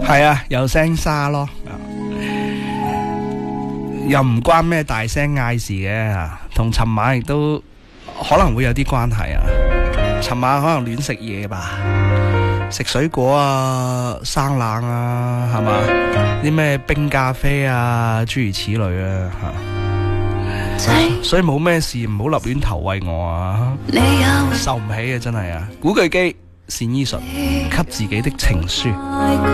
係啊，有聲沙咯，又唔關咩大聲嗌事嘅，同尋晚亦都可能會有啲關係啊。尋晚可能亂食嘢吧，食水果啊、生冷啊，係嘛？啲咩冰咖啡啊，諸如此類啊，所以冇咩事，唔好立亂投餵我啊！受唔起啊，真係啊！古巨基善醫術，給自己的情書。